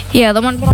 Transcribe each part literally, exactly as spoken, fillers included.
Ya, teman pro.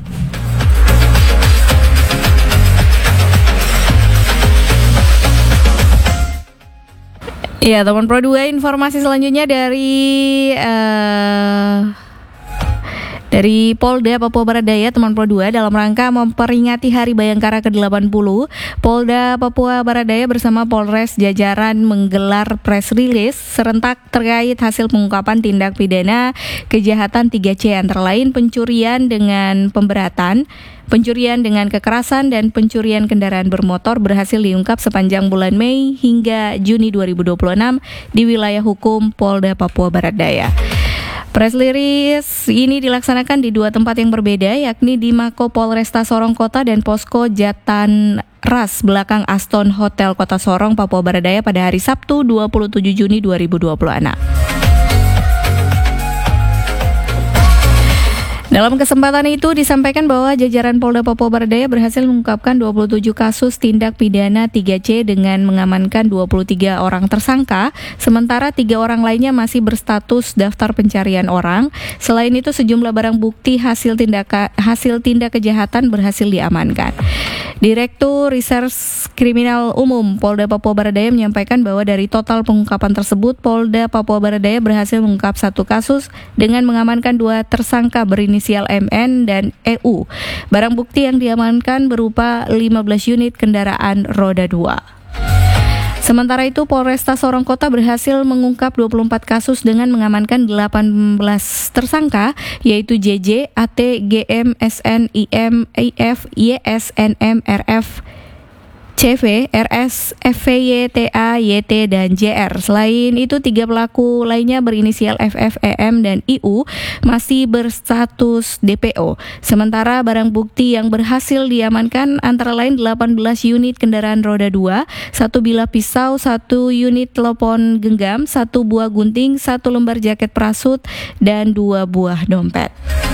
Ya, teman Pro dua, informasi selanjutnya dari uh, dari Polda Papua Barat Daya, teman Pro dua, dalam rangka memperingati Hari Bayangkara ke delapan puluh, Polda Papua Barat Daya bersama Polres jajaran menggelar press release serentak terkait hasil pengungkapan tindak pidana kejahatan tiga C, antara lain pencurian dengan pemberatan, pencurian dengan kekerasan, dan pencurian kendaraan bermotor berhasil diungkap sepanjang bulan Mei hingga Juni dua ribu dua puluh enam di wilayah hukum Polda Papua Barat Daya. Press release ini dilaksanakan di dua tempat yang berbeda, yakni di Mako Polresta Sorong Kota dan Posko Jatan Ras belakang Aston Hotel Kota Sorong, Papua Barat Daya pada hari Sabtu dua puluh tujuh Juni dua ribu dua puluh enam. Dalam kesempatan itu disampaikan bahwa jajaran Polda Papua Barat Daya berhasil mengungkapkan dua puluh tujuh kasus tindak pidana tiga C dengan mengamankan dua puluh tiga orang tersangka, sementara tiga orang lainnya masih berstatus daftar pencarian orang. Selain itu, sejumlah barang bukti hasil tindak hasil tindak kejahatan berhasil diamankan. Direktur Reserse Kriminal Umum Polda Papua Barat Daya menyampaikan bahwa dari total pengungkapan tersebut, Polda Papua Barat Daya berhasil mengungkap satu kasus dengan mengamankan dua tersangka berinisial M N dan E U. Barang bukti yang diamankan berupa lima belas unit kendaraan roda dua. Sementara itu, Polresta Sorong Kota berhasil mengungkap dua puluh empat kasus dengan mengamankan delapan belas tersangka, yaitu J J, A T, G M, S N, I M, I F, Y S, N M, R F, C V, R S, F V Y, T A, Y T, dan J R. Selain itu, tiga pelaku lainnya berinisial F F, E M, dan I U masih berstatus D P O. Sementara barang bukti yang berhasil diamankan antara lain delapan belas unit kendaraan roda dua, satu bilah pisau, satu unit telepon genggam, satu buah gunting, satu lembar jaket parasut, dan dua buah dompet.